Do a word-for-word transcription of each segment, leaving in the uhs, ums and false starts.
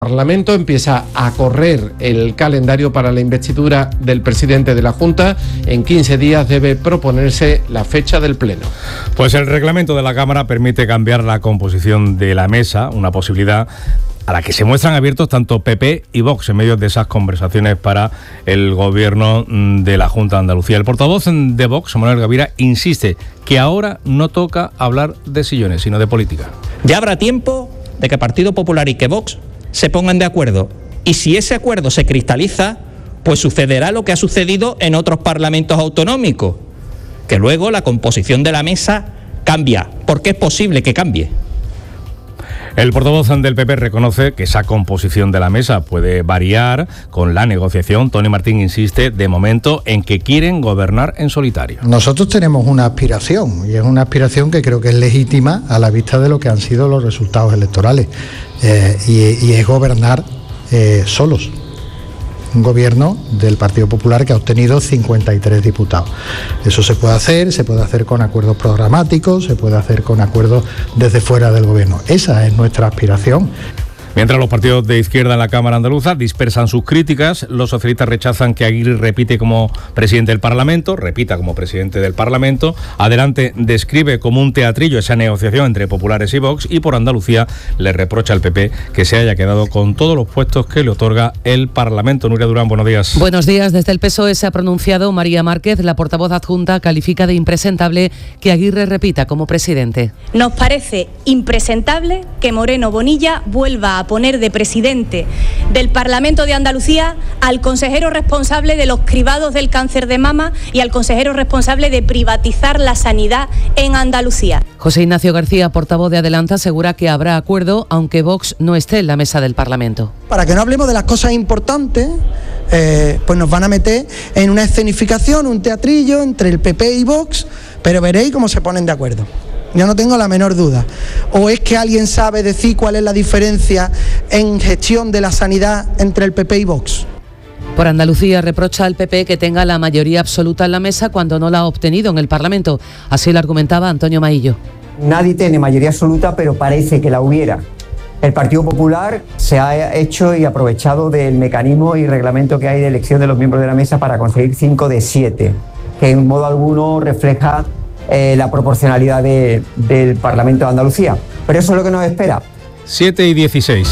El Parlamento empieza a correr el calendario para la investidura del presidente de la Junta. En quince días debe proponerse la fecha del Pleno. Pues el reglamento de la Cámara permite cambiar la composición de la mesa, una posibilidad a la que se muestran abiertos tanto P P y Vox en medio de esas conversaciones para el gobierno de la Junta de Andalucía. El portavoz de Vox, Manuel Gavira, insiste que ahora no toca hablar de sillones, sino de política. Ya habrá tiempo de que Partido Popular y que Vox se pongan de acuerdo. Y si ese acuerdo se cristaliza, pues sucederá lo que ha sucedido en otros parlamentos autonómicos, que luego la composición de la mesa cambia, porque es posible que cambie. El portavoz del P P reconoce que esa composición de la mesa puede variar con la negociación. Tony Martín insiste de momento en que quieren gobernar en solitario. Nosotros tenemos una aspiración, y es una aspiración que creo que es legítima a la vista de lo que han sido los resultados electorales, eh, y, y es gobernar eh, solos. Un gobierno del Partido Popular que ha obtenido cincuenta y tres diputados. Eso se puede hacer, se puede hacer con acuerdos programáticos, se puede hacer con acuerdos desde fuera del gobierno. Esa es nuestra aspiración. Mientras los partidos de izquierda en la Cámara Andaluza dispersan sus críticas, los socialistas rechazan que Aguirre repite como presidente del Parlamento, repita como presidente del Parlamento. Adelante describe como un teatrillo esa negociación entre populares y Vox, y por Andalucía le reprocha al P P que se haya quedado con todos los puestos que le otorga el Parlamento. Nuria Durán, buenos días. Buenos días. Desde el P S O E se ha pronunciado María Márquez, la portavoz adjunta, califica de impresentable que Aguirre repita como presidente. Nos parece impresentable que Moreno Bonilla vuelva a a poner de presidente del Parlamento de Andalucía al consejero responsable de los cribados del cáncer de mama y al consejero responsable de privatizar la sanidad en Andalucía. José Ignacio García, portavoz de Adelante, asegura que habrá acuerdo aunque Vox no esté en la mesa del Parlamento. Para que no hablemos de las cosas importantes, eh, pues nos van a meter en una escenificación, un teatrillo entre el P P y Vox, pero veréis cómo se ponen de acuerdo. Yo no tengo la menor duda. ¿O es que alguien sabe decir cuál es la diferencia en gestión de la sanidad entre el P P y Vox? Por Andalucía reprocha al P P que tenga la mayoría absoluta en la mesa cuando no la ha obtenido en el Parlamento. Así lo argumentaba Antonio Maillo. Nadie tiene mayoría absoluta, pero parece que la hubiera. El Partido Popular se ha hecho y aprovechado del mecanismo y reglamento que hay de elección de los miembros de la mesa para conseguir cinco de siete, que en modo alguno refleja Eh, la proporcionalidad de, del Parlamento de Andalucía. Pero eso es lo que nos espera. siete y dieciséis.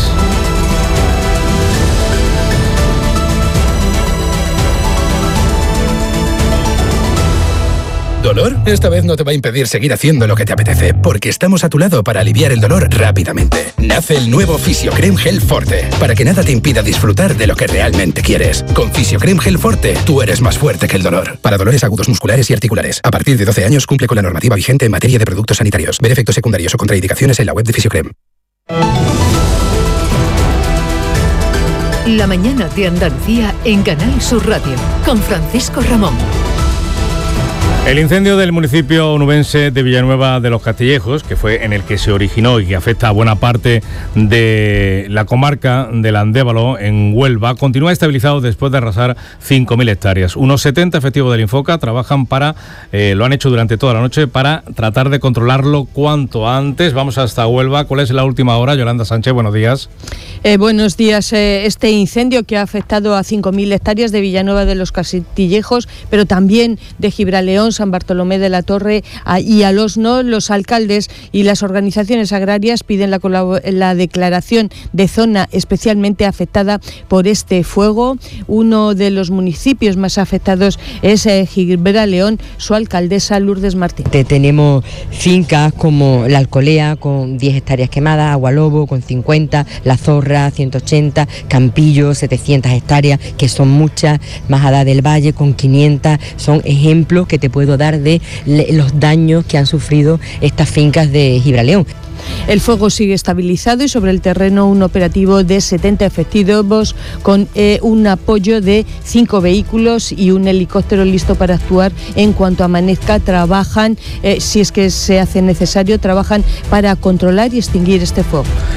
¿Dolor? Esta vez no te va a impedir seguir haciendo lo que te apetece, porque estamos a tu lado para aliviar el dolor rápidamente. Nace el nuevo Fisiocrem Gel Forte, para que nada te impida disfrutar de lo que realmente quieres. Con Fisiocrem Gel Forte, tú eres más fuerte que el dolor. Para dolores agudos musculares y articulares. A partir de doce años cumple con la normativa vigente en materia de productos sanitarios. Ver efectos secundarios o contraindicaciones en la web de Fisiocrem. La mañana de Andalucía en Canal Sur Radio, con Francisco Ramón. El incendio del municipio onubense de Villanueva de los Castillejos, que fue en el que se originó y que afecta a buena parte de la comarca del Andévalo, en Huelva, continúa estabilizado después de arrasar cinco mil hectáreas. Unos setenta efectivos del Infoca trabajan para, eh, lo han hecho durante toda la noche, para tratar de controlarlo cuanto antes. Vamos hasta Huelva. ¿Cuál es la última hora? Yolanda Sánchez, buenos días. Eh, buenos días. Eh, este incendio que ha afectado a cinco mil hectáreas de Villanueva de los Castillejos, pero también de Gibraleón, San Bartolomé de la Torre y Alosno, los alcaldes y las organizaciones agrarias piden la, la declaración de zona especialmente afectada por este fuego. Uno de los municipios más afectados es eh, Gibraleón, su alcaldesa Lourdes Martín. Tenemos fincas como La Alcolea con diez hectáreas quemadas, Agualobo con cincuenta, La Zorra ciento ochenta, Campillo setecientas hectáreas, que son muchas, Majada del Valle con quinientas, son ejemplos que te puedo dar de los daños que han sufrido estas fincas de Gibraleón. El fuego sigue estabilizado y sobre el terreno un operativo de setenta efectivos con eh, un apoyo de cinco vehículos y un helicóptero listo para actuar en cuanto amanezca. Trabajan, eh, si es que se hace necesario, trabajan para controlar y extinguir este fuego.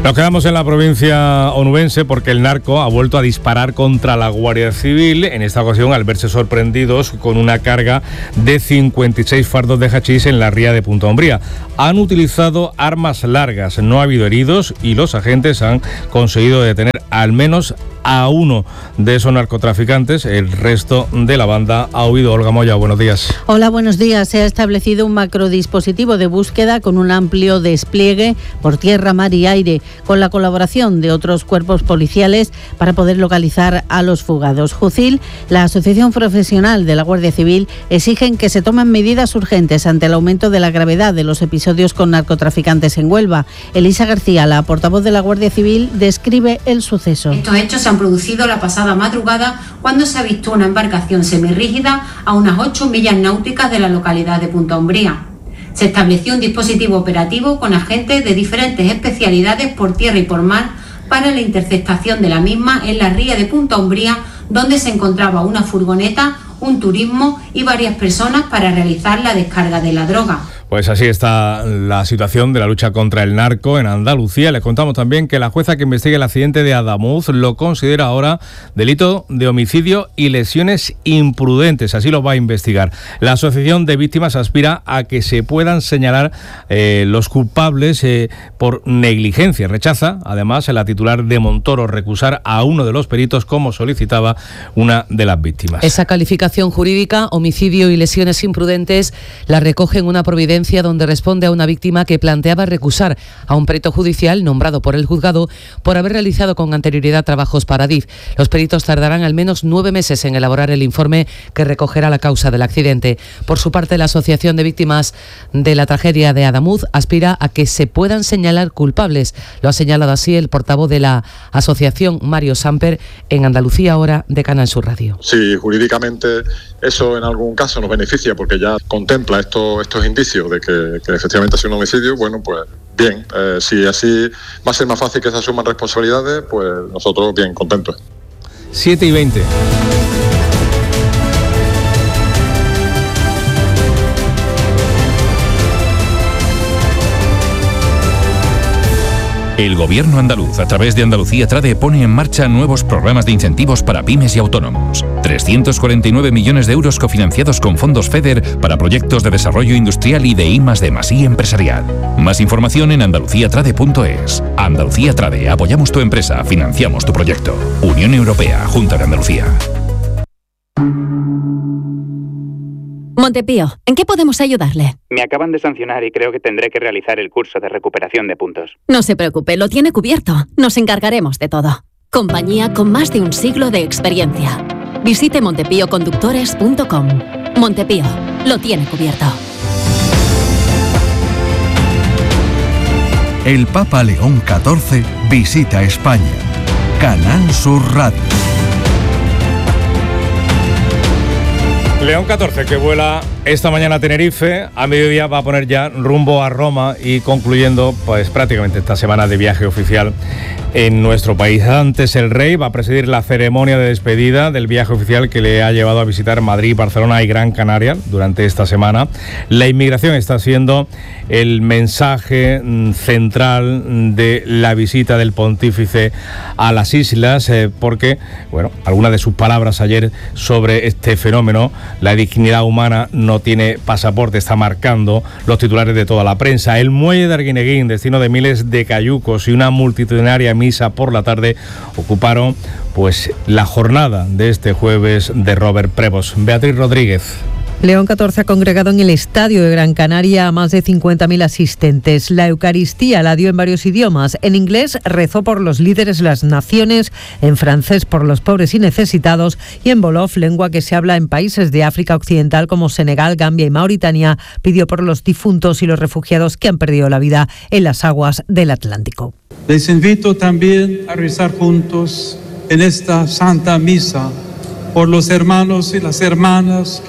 Nos quedamos en la provincia onubense porque el narco ha vuelto a disparar contra la Guardia Civil, en esta ocasión al verse sorprendidos con una carga de cincuenta y seis fardos de hachís en la ría de Punta Umbría. Han utilizado armas largas, no ha habido heridos y los agentes han conseguido detener al menos a uno de esos narcotraficantes. El resto de la banda ha huido. Olga Moya, buenos días. Hola, buenos días. Se ha establecido un macrodispositivo de búsqueda con un amplio despliegue por tierra, mar y aire, con la colaboración de otros cuerpos policiales para poder localizar a los fugados. Jucil, la Asociación Profesional de la Guardia Civil, exigen que se tomen medidas urgentes ante el aumento de la gravedad de los episodios con narcotraficantes en Huelva. Elisa García, la portavoz de la Guardia Civil, describe el suceso. Estos hechos se han producido la pasada madrugada cuando se avistó una embarcación semirrígida a unas ocho millas náuticas de la localidad de Punta Umbría. Se estableció un dispositivo operativo con agentes de diferentes especialidades por tierra y por mar para la interceptación de la misma en la ría de Punta Umbría, donde se encontraba una furgoneta, un turismo y varias personas para realizar la descarga de la droga. Pues así está la situación de la lucha contra el narco en Andalucía. Les contamos también que la jueza que investiga el accidente de Adamuz lo considera ahora delito de homicidio y lesiones imprudentes. Así lo va a investigar. La Asociación de Víctimas aspira a que se puedan señalar eh, los culpables eh, por negligencia. Rechaza, además, la titular de Montoro recusar a uno de los peritos como solicitaba una de las víctimas. Esa calificación jurídica, homicidio y lesiones imprudentes, la recoge en una providencia donde responde a una víctima que planteaba recusar a un perito judicial nombrado por el juzgado por haber realizado con anterioridad trabajos para D I F. Los peritos tardarán al menos nueve meses en elaborar el informe que recogerá la causa del accidente. Por su parte, la Asociación de Víctimas de la Tragedia de Adamuz aspira a que se puedan señalar culpables. Lo ha señalado así el portavoz de la asociación, Mario Samper, en Andalucía Ahora de Canal Sur Radio. Sí, jurídicamente eso en algún caso nos beneficia porque ya contempla esto, estos indicios de que, que efectivamente ha sido un homicidio, bueno, pues bien, eh, si así va a ser más fácil que se asuman responsabilidades, pues nosotros bien contentos. siete y veinte. El Gobierno andaluz, a través de Andalucía Trade, pone en marcha nuevos programas de incentivos para pymes y autónomos. trescientos cuarenta y nueve millones de euros cofinanciados con fondos FEDER para proyectos de desarrollo industrial y de I más D más I empresarial. Más información en andalucía trade punto es. Andalucía Trade, apoyamos tu empresa, financiamos tu proyecto. Unión Europea, Junta de Andalucía. Montepío, ¿en qué podemos ayudarle? Me acaban de sancionar y creo que tendré que realizar el curso de recuperación de puntos. No se preocupe, lo tiene cubierto. Nos encargaremos de todo. Compañía con más de un siglo de experiencia. Visite montepío conductores punto com. Montepío, lo tiene cubierto. El Papa León catorce visita España. Canal Sur Radio. León catorce, que vuela esta mañana a Tenerife, a mediodía va a poner ya rumbo a Roma y concluyendo pues prácticamente esta semana de viaje oficial en nuestro país. Antes el rey va a presidir la ceremonia de despedida del viaje oficial que le ha llevado a visitar Madrid, Barcelona y Gran Canaria durante esta semana. La inmigración está siendo el mensaje central de la visita del pontífice a las islas, eh, porque, bueno, algunas de sus palabras ayer sobre este fenómeno, la dignidad humana no tiene pasaporte, está marcando los titulares de toda la prensa. El muelle de Arguineguín, destino de miles de cayucos, y una multitudinaria misa por la tarde ocuparon pues la jornada de este jueves de Robert Prevost. Beatriz Rodríguez. León catorce ha congregado en el Estadio de Gran Canaria a más de cincuenta mil asistentes. La Eucaristía la dio en varios idiomas. En inglés rezó por los líderes de las naciones, en francés por los pobres y necesitados, y en Wolof, lengua que se habla en países de África Occidental como Senegal, Gambia y Mauritania, pidió por los difuntos y los refugiados que han perdido la vida en las aguas del Atlántico. Les invito también a rezar juntos en esta Santa Misa por los hermanos y las hermanas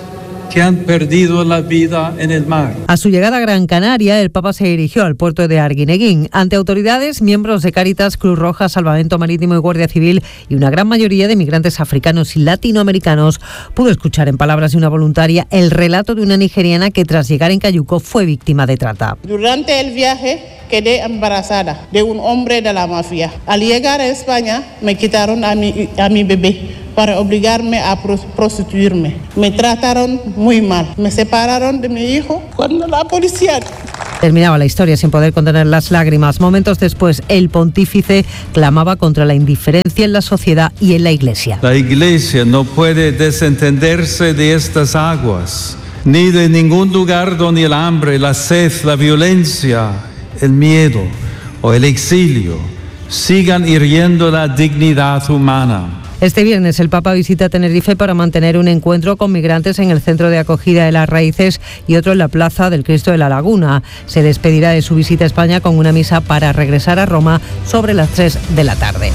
que han perdido la vida en el mar. A su llegada a Gran Canaria, el Papa se dirigió al puerto de Arguineguín. Ante autoridades, miembros de Cáritas, Cruz Roja, Salvamento Marítimo y Guardia Civil y una gran mayoría de migrantes africanos y latinoamericanos, pudo escuchar en palabras de una voluntaria el relato de una nigeriana que tras llegar en Cayuco fue víctima de trata. Durante el viaje quedé embarazada de un hombre de la mafia. Al llegar a España me quitaron a mi, a mi bebé para obligarme a prostituirme. Me trataron muy mal. Me separaron de mi hijo cuando la policía... Terminaba la historia sin poder contener las lágrimas. Momentos después, el pontífice clamaba contra la indiferencia en la sociedad y en la Iglesia. La Iglesia no puede desentenderse de estas aguas, ni de ningún lugar donde el hambre, la sed, la violencia, el miedo o el exilio sigan hiriendo la dignidad humana. Este viernes el Papa visita Tenerife para mantener un encuentro con migrantes en el centro de acogida de Las Raíces y otro en la Plaza del Cristo de la Laguna. Se despedirá de su visita a España con una misa para regresar a Roma sobre las tres de la tarde.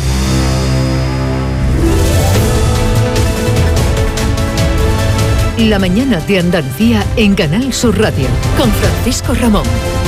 La mañana de Andalucía en Canal Sur Radio con Francisco Ramón.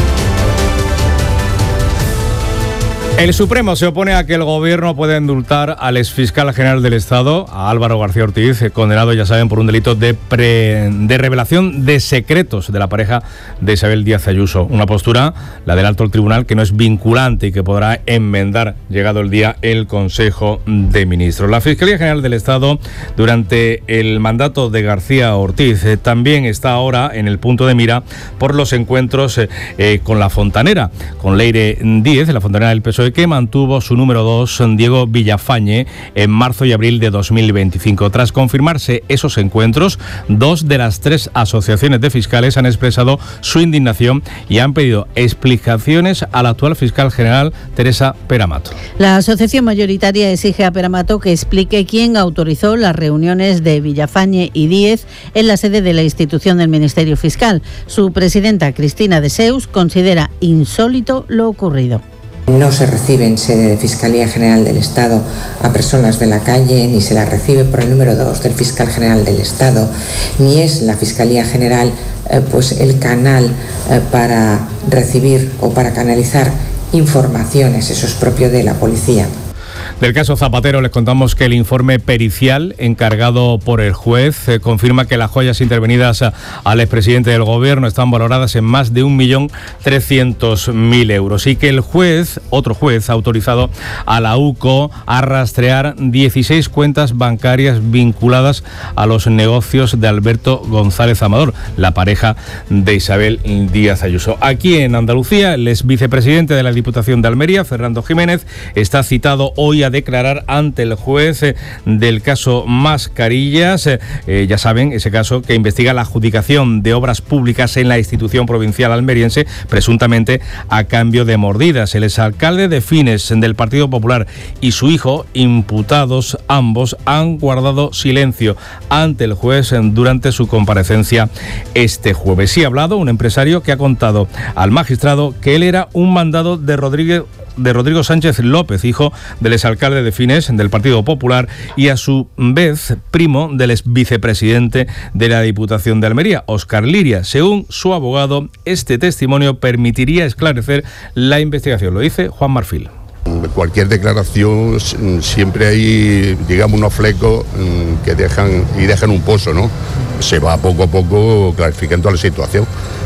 El Supremo se opone a que el Gobierno pueda indultar al exfiscal general del Estado, a Álvaro García Ortiz, condenado, ya saben, por un delito de, pre, de revelación de secretos de la pareja de Isabel Díaz Ayuso. Una postura, la del alto tribunal, que no es vinculante y que podrá enmendar, llegado el día, el Consejo de Ministros. La Fiscalía General del Estado, durante el mandato de García Ortiz, eh, también está ahora en el punto de mira por los encuentros eh, eh, con la fontanera, con Leire Díez, la fontanera del P S O E, que mantuvo su número dos, Diego Villafañe, en marzo y abril de dos mil veinticinco. Tras confirmarse esos encuentros, dos de las tres asociaciones de fiscales han expresado su indignación y han pedido explicaciones a la actual fiscal general, Teresa Peramato. La asociación mayoritaria exige a Peramato que explique quién autorizó las reuniones de Villafañe y Díez en la sede de la institución del Ministerio Fiscal. Su presidenta, Cristina de Seus, considera insólito lo ocurrido. No se recibe en sede de Fiscalía General del Estado a personas de la calle, ni se las recibe por el número dos del Fiscal General del Estado, ni es la Fiscalía General eh, pues el canal eh, para recibir o para canalizar informaciones, eso es propio de la policía. Del caso Zapatero les contamos que el informe pericial encargado por el juez eh, confirma que las joyas intervenidas a, al expresidente del Gobierno están valoradas en más de un millón trescientos mil euros y que el juez, otro juez, ha autorizado a la U C O a rastrear dieciséis cuentas bancarias vinculadas a los negocios de Alberto González Amador, la pareja de Isabel Díaz Ayuso. Aquí en Andalucía, el ex vicepresidente de la Diputación de Almería, Fernando Jiménez, está citado hoy a declarar ante el juez eh, del caso Mascarillas, eh, eh, ya saben, ese caso que investiga la adjudicación de obras públicas en la institución provincial almeriense, presuntamente a cambio de mordidas. El exalcalde de Fines del Partido Popular y su hijo, imputados ambos, han guardado silencio ante el juez durante su comparecencia este jueves. Sí ha hablado un empresario que ha contado al magistrado que él era un mandado de Rodríguez de Rodrigo Sánchez López, hijo del exalcalde de Fines del Partido Popular y a su vez primo del ex vicepresidente de la Diputación de Almería, Óscar Liria. Según su abogado, este testimonio permitiría esclarecer la investigación. Lo dice Juan Marfil. Cualquier declaración siempre hay, digamos, unos flecos que dejan y dejan un pozo, ¿no? Se va poco a poco clarificando la situación,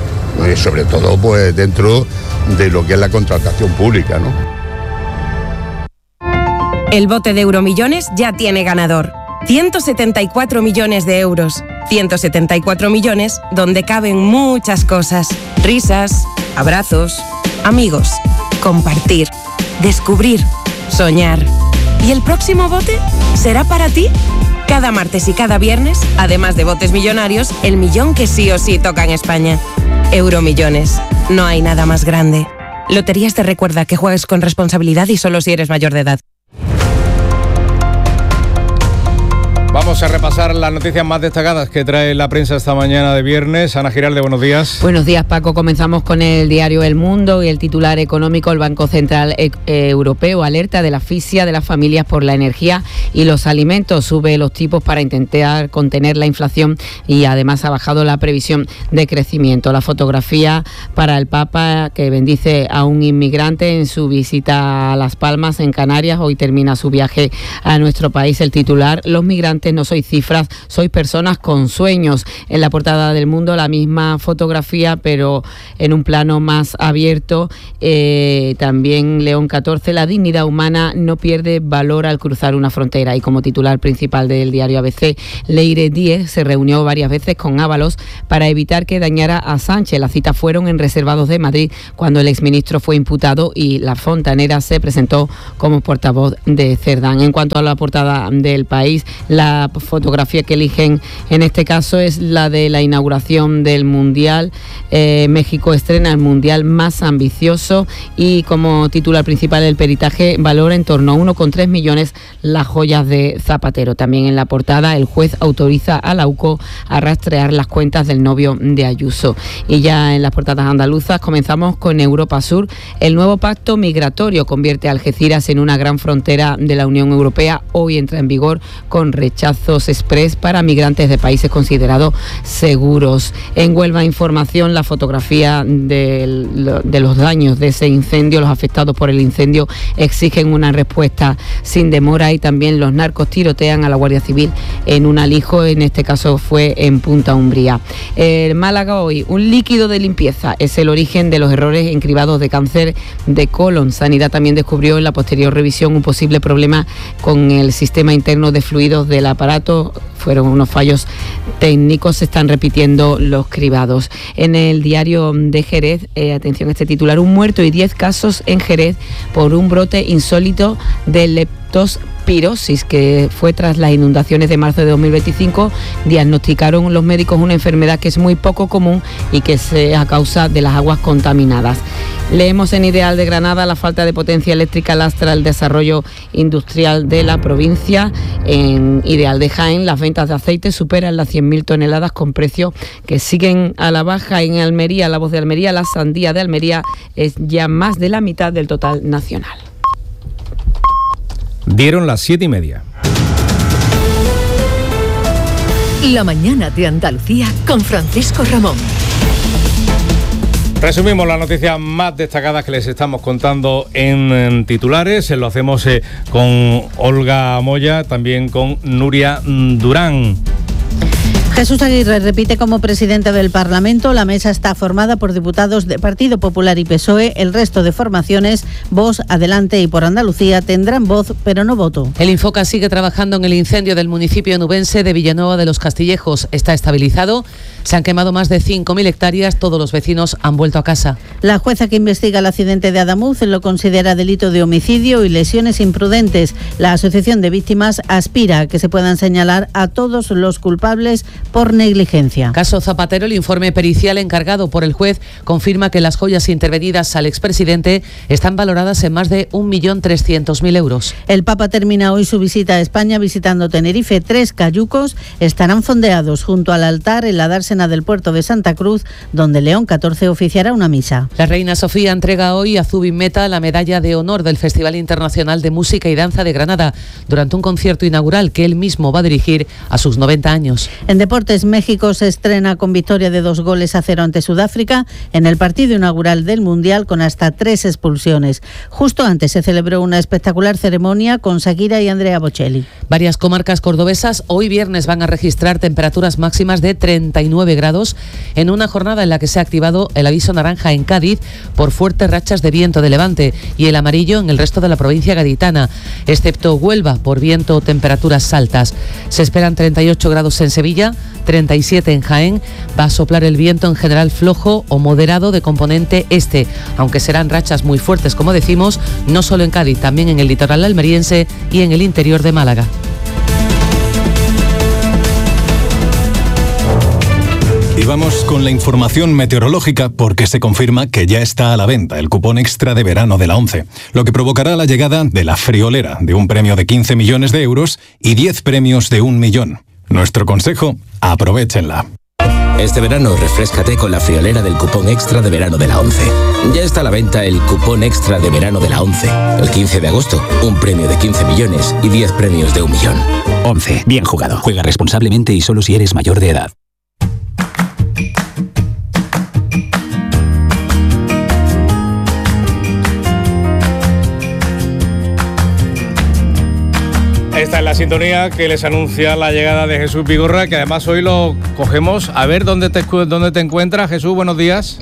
sobre todo pues dentro de lo que es la contratación pública, ¿no? El bote de Euromillones ya tiene ganador. ciento setenta y cuatro millones de euros. ciento setenta y cuatro millones donde caben muchas cosas. Risas, abrazos, amigos, compartir, descubrir, soñar. ¿Y el próximo bote será para ti? Cada martes y cada viernes, además de botes millonarios, el millón que sí o sí toca en España. Euromillones. No hay nada más grande. Loterías te recuerda que juegues con responsabilidad y solo si eres mayor de edad. Vamos a repasar las noticias más destacadas que trae la prensa esta mañana de viernes. Ana Giralde, buenos días. Buenos días, Paco. Comenzamos con el diario El Mundo y el titular económico. El Banco Central Europeo alerta de la asfixia de las familias por la energía y los alimentos. Sube los tipos para intentar contener la inflación y además ha bajado la previsión de crecimiento. La fotografía para el Papa, que bendice a un inmigrante en su visita a Las Palmas, en Canarias. Hoy termina su viaje a nuestro país. El titular: los migrantes no sois cifras, sois personas con sueños. En la portada del Mundo la misma fotografía, pero en un plano más abierto. Eh, también León catorce: la dignidad humana no pierde valor al cruzar una frontera. Y como titular principal del diario A B C, Leire Díez se reunió varias veces con Ábalos para evitar que dañara a Sánchez. Las citas fueron en Reservados de Madrid cuando el exministro fue imputado y la fontanera se presentó como portavoz de Cerdán. En cuanto a la portada del País, la fotografía que eligen en este caso es la de la inauguración del Mundial. Eh, México estrena el Mundial más ambicioso y como titular principal el peritaje valora en torno a uno coma tres millones las joyas de Zapatero. También en la portada el juez autoriza a la U C O a rastrear las cuentas del novio de Ayuso. Y ya en las portadas andaluzas comenzamos con Europa Sur. El nuevo pacto migratorio convierte a Algeciras en una gran frontera de la Unión Europea. Hoy entra en vigor con rechazos express para migrantes de países considerados seguros. En Huelva Información, la fotografía de, de los daños de ese incendio. Los afectados por el incendio exigen una respuesta sin demora y también los narcos tirotean a la Guardia Civil en un alijo, en este caso fue en Punta Umbría. En Málaga hoy, un líquido de limpieza es el origen de los errores en cribados de cáncer de colon. Sanidad también descubrió en la posterior revisión un posible problema con el sistema interno de fluidos del aparato. Fueron unos fallos técnicos, se están repitiendo los cribados. En el diario de Jerez, eh, atención a este titular: un muerto y diez casos en Jerez por un brote insólito de leptospirosis que fue tras las inundaciones de marzo de dos mil veinticinco. Diagnosticaron los médicos una enfermedad que es muy poco común y que es a causa de las aguas contaminadas. Leemos en Ideal de Granada: la falta de potencia eléctrica lastra el desarrollo industrial de la provincia. En Ideal de Jaén, las ventas de aceite superan las cien mil toneladas con precios que siguen a la baja. En Almería, La Voz de Almería: la sandía de Almería es ya más de la mitad del total nacional. Dieron las siete y media. La mañana de Andalucía con Francisco Ramón. Resumimos las noticias más destacadas que les estamos contando en, en titulares. Lo hacemos eh, con Olga Moya, también con Nuria Durán. Jesús Aguirre repite como presidente del Parlamento. La mesa está formada por diputados de Partido Popular y P S O E. El resto de formaciones, Vox, Adelante y Por Andalucía, tendrán voz pero no voto. El Infoca sigue trabajando en el incendio del municipio nubense de Villanueva de los Castillejos. Está estabilizado. Se han quemado más de cinco mil hectáreas. Todos los vecinos han vuelto a casa. La jueza que investiga el accidente de Adamuz lo considera delito de homicidio y lesiones imprudentes. La Asociación de Víctimas aspira a que se puedan señalar a todos los culpables por negligencia. Caso Zapatero: el informe pericial encargado por el juez confirma que las joyas intervenidas al expresidente están valoradas en más de un millón trescientos mil euros. El Papa termina hoy su visita a España visitando Tenerife. Tres cayucos estarán fondeados junto al altar en la dársena del puerto de Santa Cruz, donde León catorce oficiará una misa. La reina Sofía entrega hoy a Zubin Mehta la medalla de honor del Festival Internacional de Música y Danza de Granada durante un concierto inaugural que él mismo va a dirigir a sus noventa años. En deportes, México se estrena con victoria de dos goles a cero ante Sudáfrica en el partido inaugural del Mundial con hasta tres expulsiones. Justo antes se celebró una espectacular ceremonia con Shakira y Andrea Bocelli. Varias comarcas cordobesas hoy viernes van a registrar temperaturas máximas de treinta y nueve grados en una jornada en la que se ha activado el aviso naranja en Cádiz por fuertes rachas de viento de levante y el amarillo en el resto de la provincia gaditana, excepto Huelva por viento o temperaturas altas. Se esperan treinta y ocho grados en Sevilla, treinta y siete en Jaén. Va a soplar el viento en general flojo o moderado de componente este, aunque serán rachas muy fuertes, como decimos, no solo en Cádiz, también en el litoral almeriense y en el interior de Málaga. Y vamos con la información meteorológica porque se confirma que ya está a la venta el cupón extra de verano de la ONCE, lo que provocará la llegada de la friolera de un premio de quince millones de euros y diez premios de un millón. Nuestro consejo: aprovéchenla. Este verano refréscate con la friolera del cupón extra de verano de la ONCE. Ya está a la venta el cupón extra de verano de la ONCE. El quince de agosto, un premio de quince millones y diez premios de un millón. ONCE. Bien jugado. Juega responsablemente y solo si eres mayor de edad. Esta es la sintonía que les anuncia la llegada de Jesús Vigorra, que además hoy lo cogemos. A ver, ¿dónde te, dónde te encuentras, Jesús? Buenos días.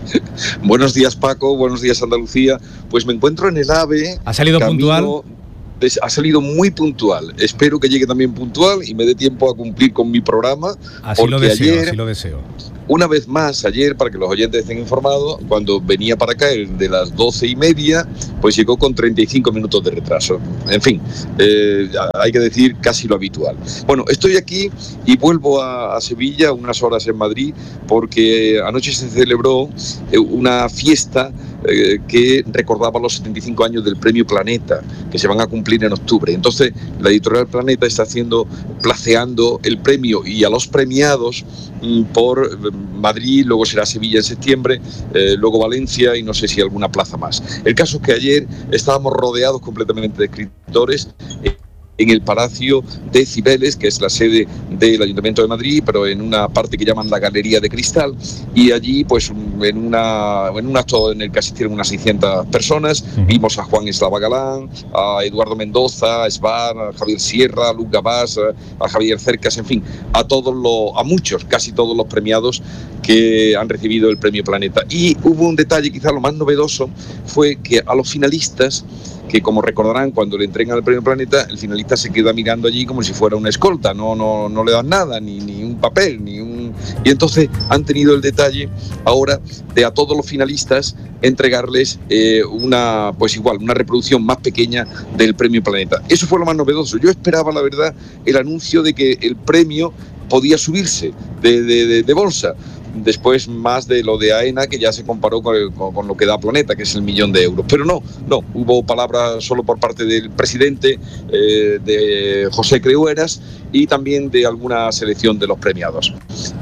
Buenos días, Paco. Buenos días, Andalucía. Pues me encuentro en el AVE. ¿Ha salido puntual? De, ha salido muy puntual. Espero que llegue también puntual y me dé tiempo a cumplir con mi programa. Así lo deseo, ayer, así lo deseo. Una vez más, ayer, para que los oyentes estén informados, cuando venía para acá el de las doce y media, pues llegó con treinta y cinco minutos de retraso. En fin, eh, hay que decir casi lo habitual. Bueno, estoy aquí y vuelvo a, a Sevilla, unas horas en Madrid, porque anoche se celebró eh, una fiesta eh, que recordaba los setenta y cinco años del Premio Planeta, que se van a cumplir en octubre. Entonces, la editorial Planeta está haciendo, placeando el premio y a los premiados mm, por Madrid, luego será Sevilla en septiembre, eh, luego Valencia y no sé si alguna plaza más. El caso es que ayer estábamos rodeados completamente de escritores eh, en el Palacio de Cibeles, que es la sede del Ayuntamiento de Madrid, pero en una parte que llaman la Galería de Cristal, y allí pues en, una, en un acto en el que asistieron unas seiscientas personas, vimos a Juan Eslava Galán, a Eduardo Mendoza, a Esbar, a Javier Sierra, a Luz Gabás, a, a Javier Cercas, en fin, a todos los, a muchos, casi todos los premiados que han recibido el Premio Planeta. Y hubo un detalle, quizá lo más novedoso, fue que a los finalistas, que como recordarán, cuando le entregan el Premio Planeta, el finalista se queda mirando allí como si fuera una escolta, no, no, no le dan nada, ni, ni un papel, ni un... Y entonces han tenido el detalle ahora de a todos los finalistas entregarles eh, una, pues igual, una reproducción más pequeña del Premio Planeta. Eso fue lo más novedoso. Yo esperaba, la verdad, el anuncio de que el premio podía subirse de, de, de, de bolsa. Después más de lo de AENA, que ya se comparó con, el, con, con lo que da Planeta, que es el millón de euros. Pero no, no, hubo palabras solo por parte del presidente, eh, de José Creueras, y también de alguna selección de los premiados.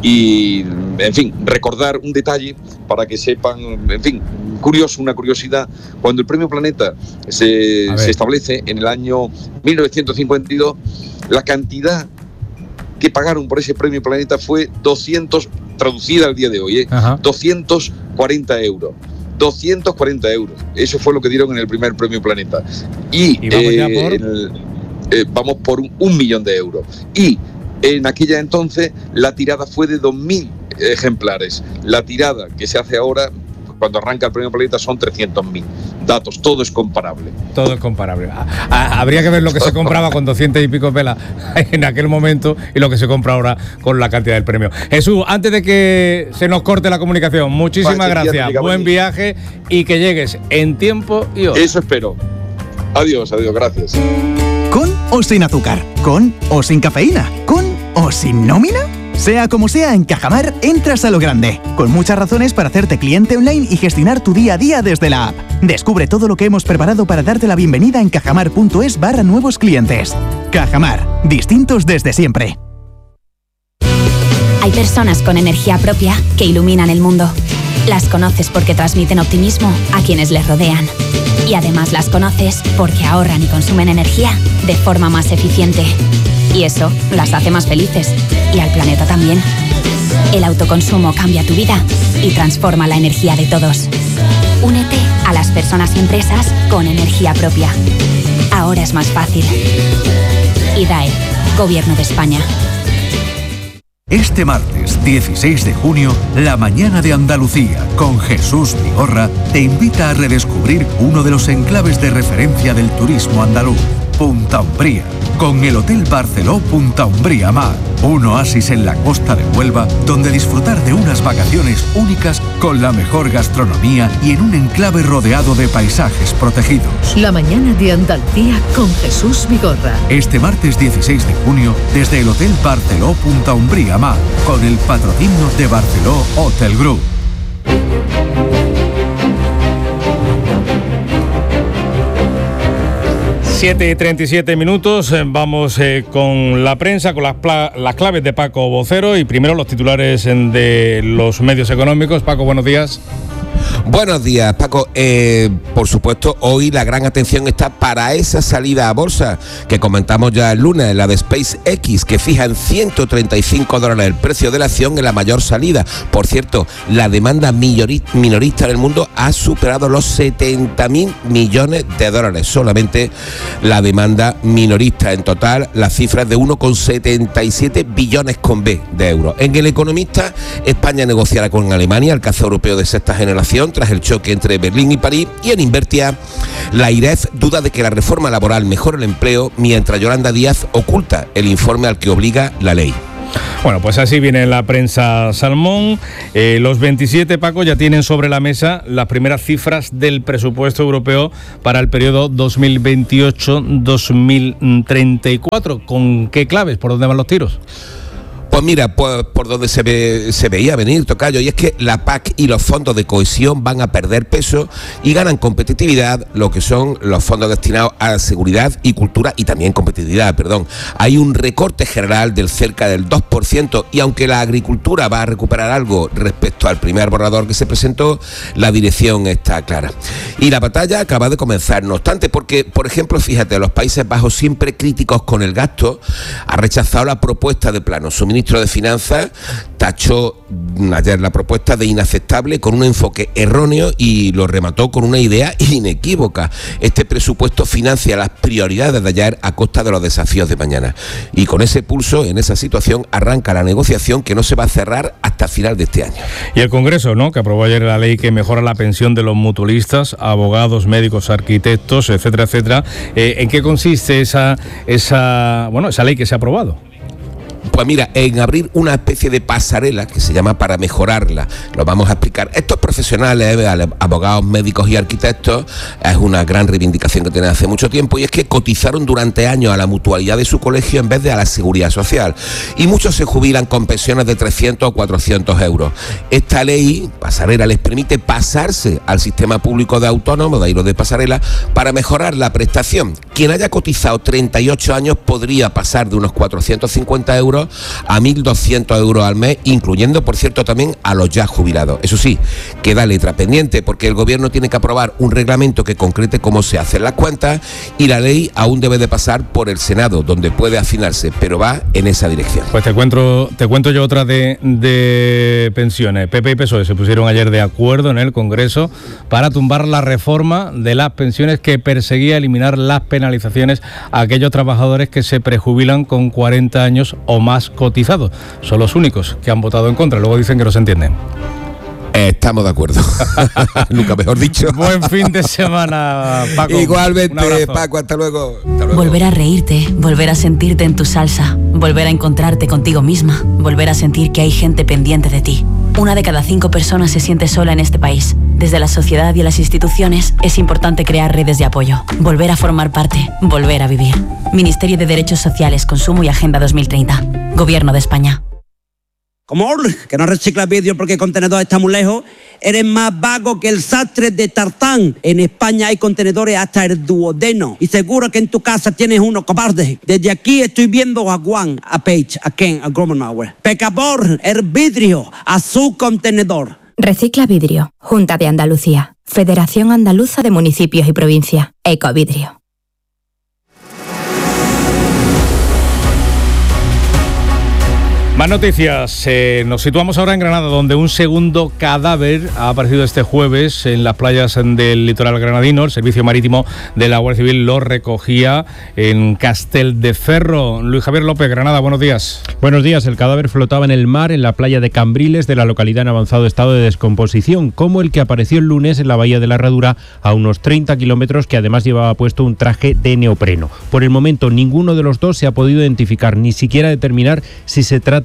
Y, en fin, recordar un detalle para que sepan, en fin, curioso, una curiosidad, cuando el Premio Planeta se, se establece en el año mil novecientos cincuenta y dos, la cantidad que pagaron por ese Premio Planeta fue doscientos, traducida al día de hoy, ¿eh? doscientos cuarenta euros. doscientos cuarenta euros. Eso fue lo que dieron en el primer Premio Planeta. Y, ¿Y vamos, eh, ya por? El, eh, vamos por un, un millón de euros. Y en aquella entonces la tirada fue de dos mil ejemplares. La tirada que se hace ahora, cuando arranca el Premio Planeta, son trescientos mil. Datos, todo es comparable. Todo es comparable. Habría que ver lo que se compraba con doscientos y pico pelas en aquel momento y lo que se compra ahora con la cantidad del premio. Jesús, antes de que se nos corte la comunicación, muchísimas Vale, gracias. Buen viaje y que llegues en tiempo y hora. Eso espero. Adiós, adiós, gracias. ¿Con o sin azúcar? ¿Con o sin cafeína? ¿Con o sin nómina? Sea como sea, en Cajamar entras a lo grande, con muchas razones para hacerte cliente online y gestionar tu día a día desde la app. Descubre todo lo que hemos preparado para darte la bienvenida en cajamar.es barra nuevos clientes. Cajamar, distintos desde siempre. Hay personas con energía propia que iluminan el mundo. Las conoces porque transmiten optimismo a quienes les rodean. Y además las conoces porque ahorran y consumen energía de forma más eficiente. Y eso las hace más felices. Y al planeta también. El autoconsumo cambia tu vida y transforma la energía de todos. Únete a las personas y empresas con energía propia. Ahora es más fácil. I D A E, Gobierno de España. Este martes dieciséis de junio, La Mañana de Andalucía, con Jesús Vigorra, te invita a redescubrir uno de los enclaves de referencia del turismo andaluz, Punta Umbría, con el Hotel Barceló Punta Umbría Mar, un oasis en la costa de Huelva, donde disfrutar de unas vacaciones únicas con la mejor gastronomía y en un enclave rodeado de paisajes protegidos. La Mañana de Andalucía con Jesús Vigorra. Este martes dieciséis de junio, desde el Hotel Barceló Punta Umbría Mar, con el patrocinio de Barceló Hotel Group. siete y treinta y siete minutos, vamos eh, con la prensa, con las, las claves de Paco Vocero y primero los titulares de los medios económicos. Paco, buenos días. Buenos días, Paco. Eh, por supuesto, hoy la gran atención está para esa salida a bolsa que comentamos ya el lunes, la de SpaceX, que fija en ciento treinta y cinco dólares el precio de la acción en la mayor salida. Por cierto, la demanda minorista en el mundo ha superado los setenta mil millones de dólares. Solamente la demanda minorista. En total, la cifra es de uno coma setenta y siete billones con B de euros. En El Economista, España negociará con Alemania el caza europeo de sexta generación tras el choque entre Berlín y París. Y en Invertia, la IREF duda de que la reforma laboral mejore el empleo, mientras Yolanda Díaz oculta el informe al que obliga la ley. Bueno, pues así viene la prensa Salmón. Eh, los veintisiete, Paco, ya tienen sobre la mesa las primeras cifras del presupuesto europeo para el periodo dos mil veintiocho dos mil treinta y cuatro. ¿Con qué claves? ¿Por dónde van los tiros? Pues mira, pues por donde se ve, se veía venir, tocayo, y es que la P A C y los fondos de cohesión van a perder peso y ganan competitividad lo que son los fondos destinados a seguridad y cultura y también competitividad, perdón. Hay un recorte general del cerca del dos por ciento y aunque la agricultura va a recuperar algo respecto al primer borrador que se presentó, la dirección está clara. Y la batalla acaba de comenzar, no obstante, porque, por ejemplo, fíjate, los Países Bajos, siempre críticos con el gasto, ha rechazado la propuesta de plano. Su ministro de Finanzas tachó ayer la propuesta de inaceptable con un enfoque erróneo y lo remató con una idea inequívoca. Este presupuesto financia las prioridades de ayer a costa de los desafíos de mañana. Y con ese pulso, en esa situación, arranca la negociación que no se va a cerrar hasta final de este año. Y el Congreso, ¿no?, que aprobó ayer la ley que mejora la pensión de los mutualistas, abogados, médicos, arquitectos, etcétera, etcétera. Eh, ¿En qué consiste esa, esa, bueno, esa ley que se ha aprobado? Pues mira, en abrir una especie de pasarela que se llama para mejorarla. Lo vamos a explicar. Estos profesionales, abogados, médicos y arquitectos, es una gran reivindicación que tienen hace mucho tiempo, y es que cotizaron durante años a la mutualidad de su colegio en vez de a la seguridad social. Y muchos se jubilan con pensiones de trescientos o cuatrocientos euros. Esta ley, pasarela, les permite pasarse al sistema público de autónomos, de ahí lo de pasarela, para mejorar la prestación. Quien haya cotizado treinta y ocho años podría pasar de unos cuatrocientos cincuenta euros a mil doscientos euros al mes, incluyendo, por cierto, también a los ya jubilados. Eso sí, queda letra pendiente porque el gobierno tiene que aprobar un reglamento que concrete cómo se hacen las cuentas y la ley aún debe de pasar por el Senado, donde puede afinarse, pero va en esa dirección. Pues te cuento, te cuento yo otra de, de pensiones. P P y P S O E se pusieron ayer de acuerdo en el Congreso para tumbar la reforma de las pensiones que perseguía eliminar las penalizaciones a aquellos trabajadores que se prejubilan con cuarenta años o más cotizados. Son los únicos que han votado en contra. Luego dicen que no se entienden. Estamos de acuerdo. Nunca mejor dicho. Buen fin de semana, Paco. Igualmente, Paco, hasta luego. hasta luego. Volver a reírte, volver a sentirte en tu salsa, volver a encontrarte contigo misma, volver a sentir que hay gente pendiente de ti. Una de cada cinco personas se siente sola en este país. Desde la sociedad y las instituciones es importante crear redes de apoyo, volver a formar parte, volver a vivir. Ministerio de Derechos Sociales, Consumo y Agenda dos mil treinta. Gobierno de España. Como que no reciclas vídeo porque el contenedor está muy lejos, eres más vago que el sastre de Tartán. En España hay contenedores hasta el duodeno y seguro que en tu casa tienes uno, cobarde. Desde aquí estoy viendo a Juan, a Paige, a Ken, a Gromenauer. Pecador, el vidrio, a su contenedor. Recicla vidrio. Junta de Andalucía. Federación Andaluza de Municipios y Provincias. Ecovidrio. Más noticias. Eh, nos situamos ahora en Granada, donde un segundo cadáver ha aparecido este jueves en las playas del litoral granadino. El Servicio Marítimo de la Guardia Civil lo recogía en Castelldefierro. Luis Javier López, Granada, buenos días. Buenos días. El cadáver flotaba en el mar en la playa de Cambriles de la localidad en avanzado estado de descomposición, como el que apareció el lunes en la bahía de la Herradura, a unos treinta kilómetros, que además llevaba puesto un traje de neopreno. Por el momento, ninguno de los dos se ha podido identificar, ni siquiera determinar si se trata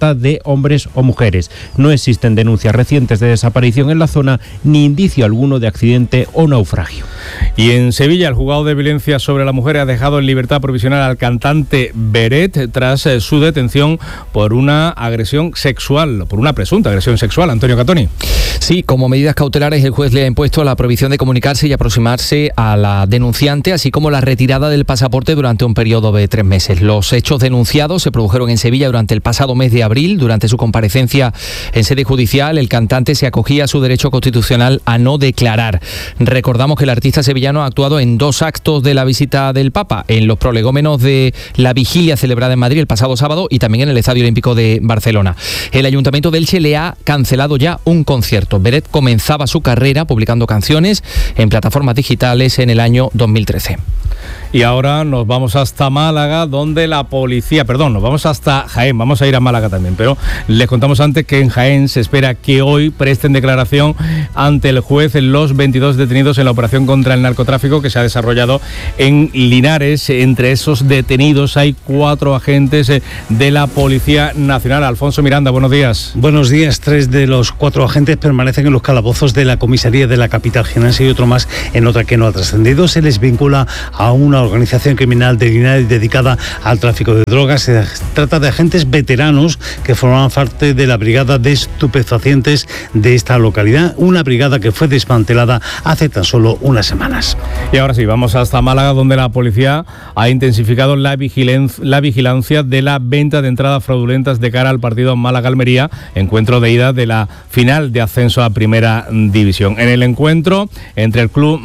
trata de hombres o mujeres. No existen denuncias recientes de desaparición en la zona ni indicio alguno de accidente o naufragio. Y en Sevilla, el juzgado de violencia sobre la mujer ha dejado en libertad provisional al cantante Beret tras eh, su detención por una agresión sexual, por una presunta agresión sexual. Antonio Catoni. Sí, como medidas cautelares el juez le ha impuesto la prohibición de comunicarse y aproximarse a la denunciante, así como la retirada del pasaporte durante un periodo de tres meses. Los hechos denunciados se produjeron en Sevilla durante el pasado mes de abril. Durante su comparecencia en sede judicial, el cantante se acogía a su derecho constitucional a no declarar. Recordamos que el artista sevillano ha actuado en dos actos de la visita del Papa, en los prolegómenos de la vigilia celebrada en Madrid el pasado sábado y también en el Estadio Olímpico de Barcelona. El Ayuntamiento de Elche le ha cancelado ya un concierto. Beret comenzaba su carrera publicando canciones en plataformas digitales en el año dos mil trece. Y ahora nos vamos hasta Málaga, donde la policía, perdón, nos vamos hasta Jaén, vamos a ir a Málaga también, pero les contamos antes que en Jaén se espera que hoy presten declaración ante el juez los veintidós detenidos en la operación contra el narcotráfico que se ha desarrollado en Linares. Entre esos detenidos hay cuatro agentes de la Policía Nacional. Alfonso Miranda, buenos días. Buenos días. Tres de los cuatro agentes permanecen en los calabozos de la comisaría de la capital jienense y otro más en otra que no ha trascendido. Se les vincula a una organización criminal de Linares dedicada al tráfico de drogas. Se trata de agentes veteranos que formaban parte de la brigada de estupefacientes de esta localidad, una brigada que fue desmantelada hace tan solo unas semanas. Y ahora sí, vamos hasta Málaga, donde la policía ha intensificado la vigilancia, la vigilancia de la venta de entradas fraudulentas de cara al partido Málaga-Almería, encuentro de ida de la final de ascenso a Primera División. En el encuentro entre el club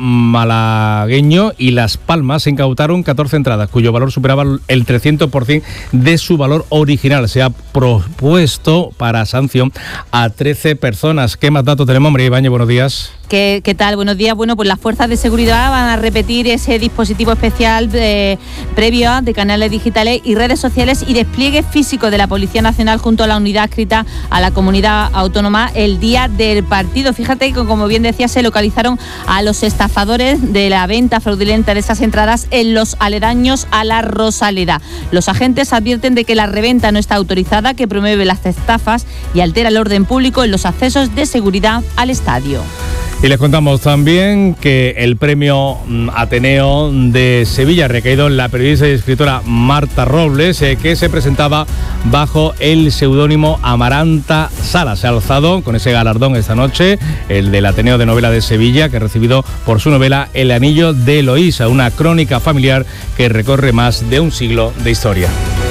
malagueño y Las Palmas se incautaron catorce entradas, cuyo valor superaba el trescientos por ciento de su valor original. Se ha propuesto para sanción a trece personas. ¿Qué más datos tenemos, María Ibáñez? Buenos días. ¿Qué, ¿Qué tal? Buenos días. Bueno, pues las fuerzas de seguridad van a repetir ese dispositivo especial de, previo de canales digitales y redes sociales y despliegue físico de la Policía Nacional junto a la unidad adscrita a la comunidad autónoma el día del partido. Fíjate que, como bien decía, se localizaron a los estafadores de la venta fraudulenta de esas entradas en los aledaños a la Rosaleda. Los agentes advierten de que la reventa no está autorizada, que promueve las estafas y altera el orden público en los accesos de seguridad al estadio. Y les contamos también que el premio Ateneo de Sevilla ha recaído en la periodista y escritora Marta Robles, eh, que se presentaba bajo el seudónimo Amaranta Sala. Se ha alzado con ese galardón esta noche, el del Ateneo de Novela de Sevilla, que ha recibido por su novela El Anillo de Eloísa, una crónica familiar que recorre más de un siglo de historia.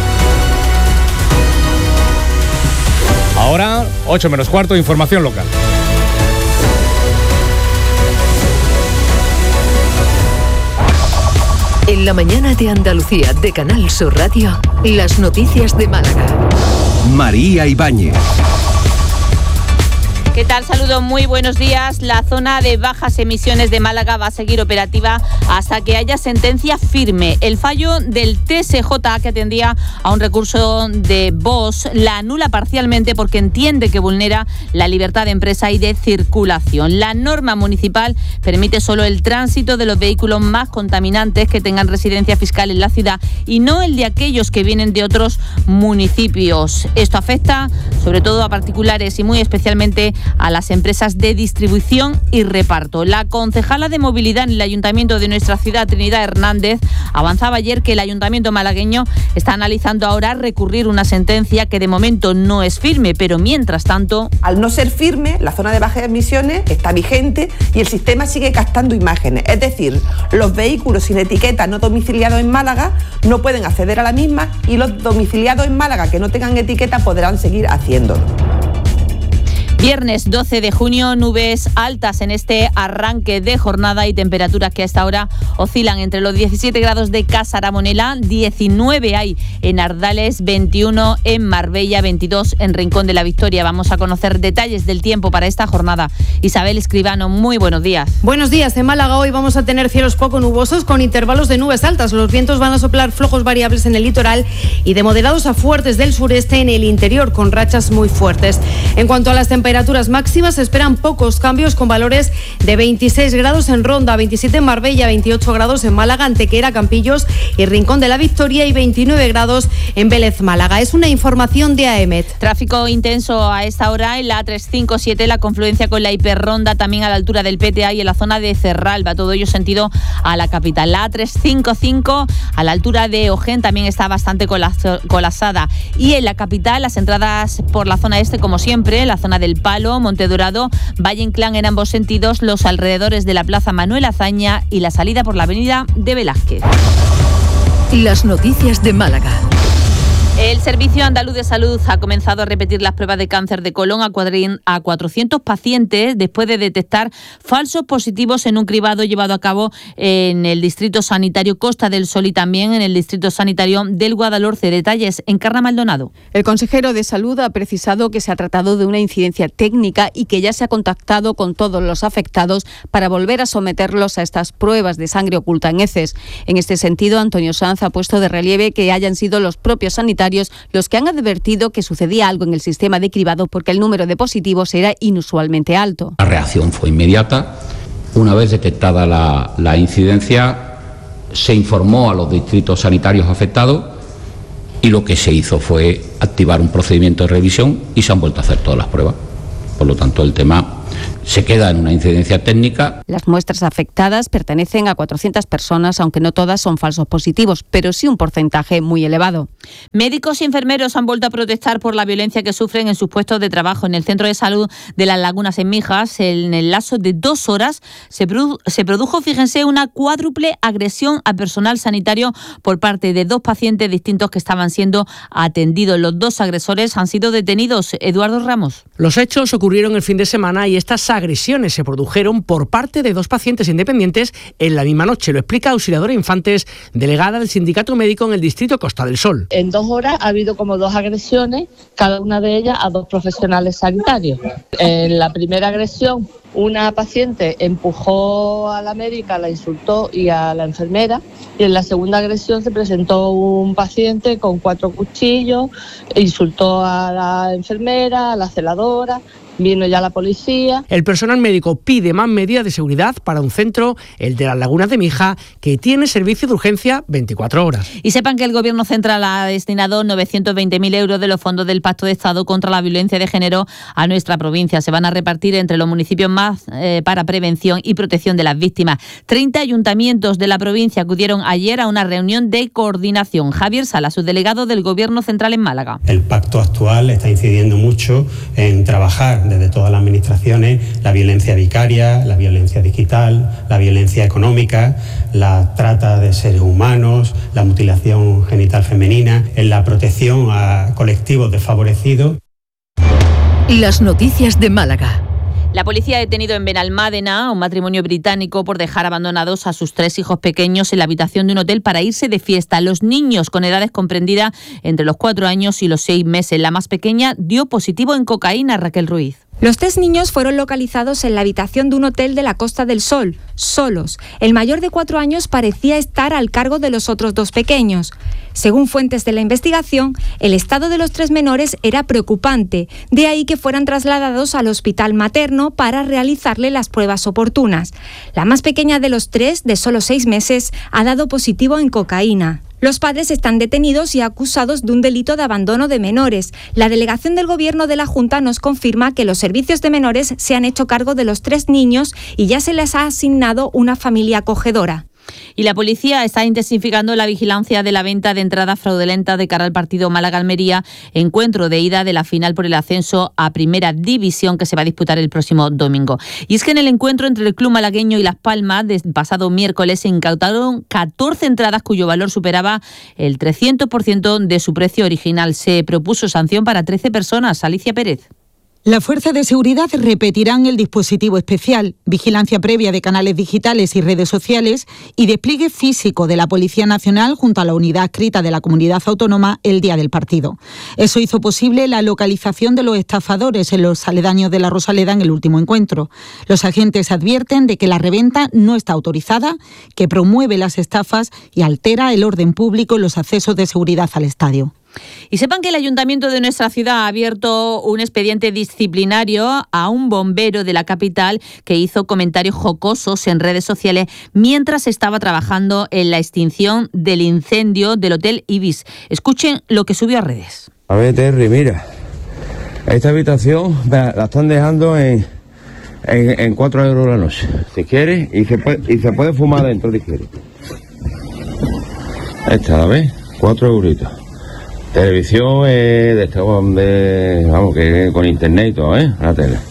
Ahora, ocho menos cuarto, información local. En la mañana de Andalucía de Canal Sur Radio, las noticias de Málaga. María Ibáñez. ¿Qué tal? Saludos, muy buenos días. La zona de bajas emisiones de Málaga va a seguir operativa hasta que haya sentencia firme. El fallo del T S J, que atendía a un recurso de Vox, la anula parcialmente porque entiende que vulnera la libertad de empresa y de circulación. La norma municipal permite solo el tránsito de los vehículos más contaminantes que tengan residencia fiscal en la ciudad y no el de aquellos que vienen de otros municipios. Esto afecta sobre todo a particulares y muy especialmente a las empresas de distribución y reparto. La concejala de movilidad en el Ayuntamiento de nuestra ciudad, Trinidad Hernández, avanzaba ayer que el Ayuntamiento malagueño está analizando ahora recurrir una sentencia que de momento no es firme, pero mientras tanto... Al no ser firme, la zona de bajas emisiones está vigente y el sistema sigue captando imágenes. Es decir, los vehículos sin etiqueta no domiciliados en Málaga no pueden acceder a la misma y los domiciliados en Málaga que no tengan etiqueta podrán seguir haciéndolo. Viernes doce de junio, nubes altas en este arranque de jornada y temperaturas que a esta hora oscilan entre los diecisiete grados de Casaramonela, diecinueve hay en Ardales, veintiuno en Marbella, veintidós en Rincón de la Victoria. Vamos a conocer detalles del tiempo para esta jornada. Isabel Escribano, muy buenos días. Buenos días. En Málaga hoy vamos a tener cielos poco nubosos con intervalos de nubes altas. Los vientos van a soplar flojos variables en el litoral y de moderados a fuertes del sureste en el interior con rachas muy fuertes. En cuanto a las temperaturas, temperaturas máximas se esperan pocos cambios, con valores de veintiséis grados en Ronda, veintisiete en Marbella, veintiocho grados en Málaga, Antequera, Campillos y Rincón de la Victoria y veintinueve grados en Vélez, Málaga. Es una información de AEMET. Tráfico intenso a esta hora en la trescientos cincuenta y siete, la confluencia con la hiperronda, también a la altura del P T A y en la zona de Cerralba, todo ello sentido a la capital. La trescientos cincuenta y cinco a la altura de Ojén también está bastante colapsada. Y en la capital, las entradas por la zona este, como siempre, la zona del Palo, Montedorado, Valle Inclán en ambos sentidos, los alrededores de la Plaza Manuel Azaña y la salida por la avenida de Velázquez. Las noticias de Málaga. El Servicio Andaluz de Salud ha comenzado a repetir las pruebas de cáncer de colon a cuatrocientos pacientes después de detectar falsos positivos en un cribado llevado a cabo en el Distrito Sanitario Costa del Sol y también en el Distrito Sanitario del Guadalhorce. Detalles en Carla Maldonado. El consejero de Salud ha precisado que se ha tratado de una incidencia técnica y que ya se ha contactado con todos los afectados para volver a someterlos a estas pruebas de sangre oculta en heces. En este sentido, Antonio Sanz ha puesto de relieve que hayan sido los propios sanitarios los que han advertido que sucedía algo en el sistema de cribado porque el número de positivos era inusualmente alto. La reacción fue inmediata. Una vez detectada la, la incidencia, se informó a los distritos sanitarios afectados y lo que se hizo fue activar un procedimiento de revisión y se han vuelto a hacer todas las pruebas. Por lo tanto, el tema se queda en una incidencia técnica. Las muestras afectadas pertenecen a cuatrocientas personas, aunque no todas son falsos positivos, pero sí un porcentaje muy elevado. Médicos y enfermeros han vuelto a protestar por la violencia que sufren en sus puestos de trabajo. En el Centro de Salud de Las Lagunas, en Mijas, en el lapso de dos horas se, produ- se produjo, fíjense, una cuádruple agresión a personal sanitario por parte de dos pacientes distintos que estaban siendo atendidos. Los dos agresores han sido detenidos. Eduardo Ramos. Los hechos ocurrieron el fin de semana y estas agresiones se produjeron por parte de dos pacientes independientes en la misma noche. Lo explica Auxiliadora Infantes, delegada del Sindicato Médico en el Distrito Costa del Sol. En dos horas ha habido como dos agresiones, cada una de ellas a dos profesionales sanitarios. En la primera agresión, una paciente empujó a la médica, la insultó y a la enfermera, y en la segunda agresión se presentó un paciente con cuatro cuchillos, insultó a la enfermera, a la celadora. Vino ya la policía. El personal médico pide más medidas de seguridad para un centro, el de Las Lagunas de Mijas, que tiene servicio de urgencia veinticuatro horas. Y sepan que el Gobierno Central ha destinado novecientos veinte mil euros de los fondos del Pacto de Estado contra la Violencia de Género a nuestra provincia. Se van a repartir entre los municipios más eh, para prevención y protección de las víctimas. treinta ayuntamientos de la provincia acudieron ayer a una reunión de coordinación. Javier Sala, subdelegado del Gobierno Central en Málaga. El pacto actual está incidiendo mucho en trabajar desde todas las administraciones la violencia vicaria, la violencia digital, la violencia económica, la trata de seres humanos, la mutilación genital femenina, en la protección a colectivos desfavorecidos. Las noticias de Málaga. La policía ha detenido en Benalmádena a un matrimonio británico por dejar abandonados a sus tres hijos pequeños en la habitación de un hotel para irse de fiesta. Los niños con edades comprendidas entre los cuatro años y los seis meses. La más pequeña dio positivo en cocaína, Raquel Ruiz. Los tres niños fueron localizados en la habitación de un hotel de la Costa del Sol, solos. El mayor de cuatro años parecía estar al cargo de los otros dos pequeños. Según fuentes de la investigación, el estado de los tres menores era preocupante, de ahí que fueran trasladados al hospital materno para realizarle las pruebas oportunas. La más pequeña de los tres, de solo seis meses, ha dado positivo en cocaína. Los padres están detenidos y acusados de un delito de abandono de menores. La delegación del Gobierno de la Junta nos confirma que los servicios de menores se han hecho cargo de los tres niños y ya se les ha asignado una familia acogedora. Y la policía está intensificando la vigilancia de la venta de entradas fraudulentas de cara al partido Málaga-Almería, encuentro de ida de la final por el ascenso a Primera División que se va a disputar el próximo domingo. Y es que en el encuentro entre el club malagueño y Las Palmas del pasado miércoles se incautaron catorce entradas cuyo valor superaba el trescientos por ciento de su precio original. Se propuso sanción para trece personas. Alicia Pérez. La Fuerza de Seguridad repetirán el dispositivo especial, vigilancia previa de canales digitales y redes sociales y despliegue físico de la Policía Nacional junto a la unidad adscrita de la Comunidad Autónoma el día del partido. Eso hizo posible la localización de los estafadores en los aledaños de la Rosaleda en el último encuentro. Los agentes advierten de que la reventa no está autorizada, que promueve las estafas y altera el orden público en los accesos de seguridad al estadio. Y sepan que el Ayuntamiento de nuestra ciudad ha abierto un expediente disciplinario a un bombero de la capital que hizo comentarios jocosos en redes sociales mientras estaba trabajando en la extinción del incendio del Hotel Ibis. Escuchen lo que subió a redes. A ver, Terry, mira, esta habitación la están dejando en, en, en cuatro euros la noche, si quieres, y se puede, y se puede fumar dentro si quieres. Esta, ¿la ves? cuatro euritos. Televisión eh, de este, de, vamos, que con internet y todo, ¿eh? La tele.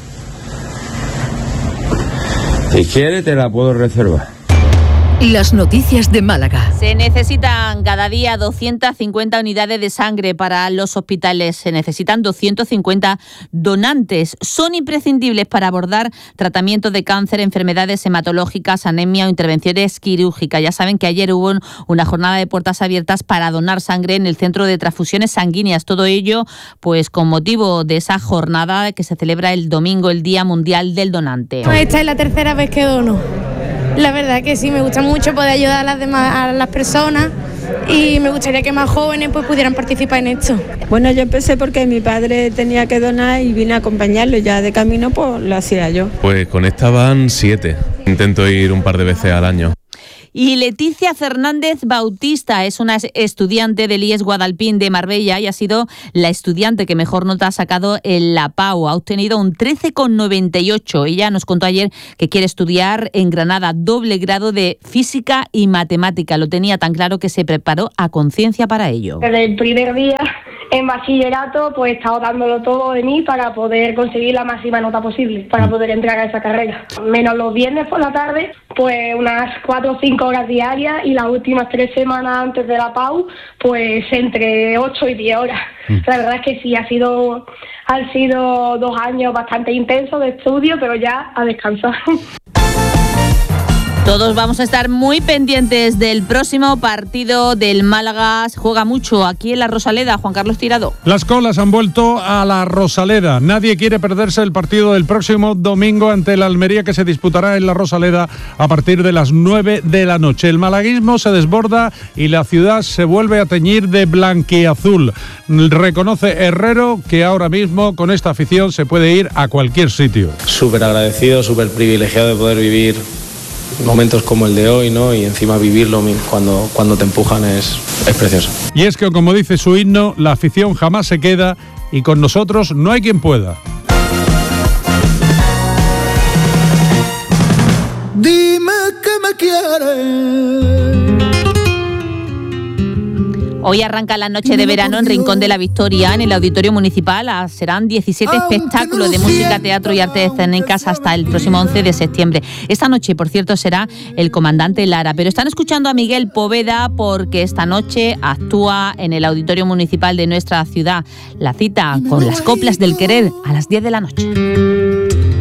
Si quieres te la puedo reservar. Las noticias de Málaga. Se necesitan cada día doscientas cincuenta unidades de sangre para los hospitales. Se necesitan doscientos cincuenta donantes. Son imprescindibles para abordar tratamientos de cáncer, enfermedades hematológicas, anemia o intervenciones quirúrgicas. Ya saben que ayer hubo una jornada de puertas abiertas para donar sangre en el Centro de Transfusiones Sanguíneas. Todo ello, pues, con motivo de esa jornada que se celebra el domingo, el Día Mundial del Donante. Esta es la tercera vez que dono. La verdad que sí, me gusta mucho poder ayudar a las demás, a las personas, y me gustaría que más jóvenes pues pudieran participar en esto. Bueno, yo empecé porque mi padre tenía que donar y vine a acompañarlo, ya de camino pues lo hacía yo. Pues con esta van siete, intento ir un par de veces al año. Y Leticia Fernández Bautista es una estudiante del I E S Guadalpín de Marbella y ha sido la estudiante que mejor nota ha sacado en la PAU. Ha obtenido un trece coma noventa y ocho. Ella nos contó ayer que quiere estudiar en Granada doble grado de Física y Matemática. Lo tenía tan claro que se preparó a conciencia para ello. Desde el primer día en bachillerato pues he estado dándolo todo de mí para poder conseguir la máxima nota posible, para poder entrar a esa carrera. Menos los viernes por la tarde, pues unas cuatro o cinco horas diarias, y las últimas tres semanas antes de la PAU, pues entre ocho y diez horas. Mm. La verdad es que sí, ha sido, han sido dos años bastante intensos de estudio, pero ya a descansar. Todos vamos a estar muy pendientes del próximo partido del Málaga. Se juega mucho aquí en la Rosaleda. Juan Carlos Tirado. Las colas han vuelto a la Rosaleda. Nadie quiere perderse el partido del próximo domingo ante el Almería, que se disputará en la Rosaleda a partir de las nueve de la noche. El malaguismo se desborda y la ciudad se vuelve a teñir de blanquiazul. Reconoce Herrero que ahora mismo con esta afición se puede ir a cualquier sitio. Súper agradecido, súper privilegiado de poder vivir momentos como el de hoy, ¿no? Y encima vivirlo cuando, cuando te empujan es, es precioso. Y es que, como dice su himno, la afición jamás se queda y con nosotros no hay quien pueda. Dime que me quieres. Hoy arranca la noche de verano en Rincón de la Victoria, en el Auditorio Municipal. Serán diecisiete espectáculos de música, teatro y artes escénicas hasta el próximo once de septiembre. Esta noche, por cierto, será el Comandante Lara. Pero están escuchando a Miguel Poveda porque esta noche actúa en el Auditorio Municipal de nuestra ciudad. La cita con las Coplas del Querer a las diez de la noche.